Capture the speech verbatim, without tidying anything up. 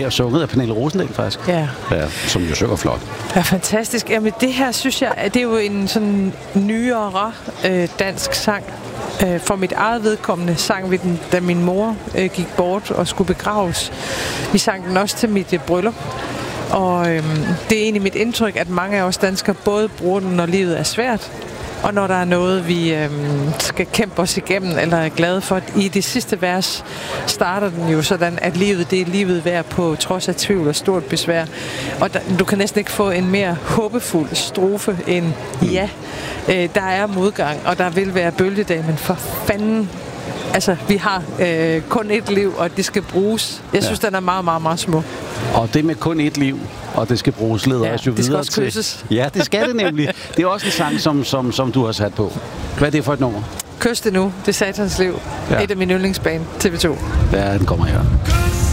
og sunget af Pernille Rosendal, faktisk. Ja. Ja, som jo synger flot. Ja, fantastisk. Jamen, det her, synes jeg, det er jo en sådan nyere øh, dansk sang. Øh, for mit eget vedkommende sang vi den, da min mor øh, gik bort og skulle begraves. Vi sang den også til mit øh, bryllup. Og øh, det er egentlig mit indtryk, at mange af os danskere både bruger den, når livet er svært, og når der er noget, vi øh, skal kæmpe os igennem, eller er glade for. I det sidste vers starter den jo sådan, at livet, det er livet værd på trods af tvivl og stort besvær. Og der, du kan næsten ikke få en mere håbefuld strofe end ja. Øh, der er modgang, og der vil være bølgedage, men for fanden, altså, vi har øh, kun et liv, og det skal bruges. Jeg synes, ja. den er meget, meget, meget smuk. Og det med kun et liv, og det skal bruges, leder ja, os jo det skal videre også til. kysses. Ja, det skal det nemlig. Det er også en sang, som, som, som du har sat på. Hvad er det for et nummer? Kys det nu. Det er Satans liv. Ja. Et af mine yndlingsband, T V to. Ja, den kommer her.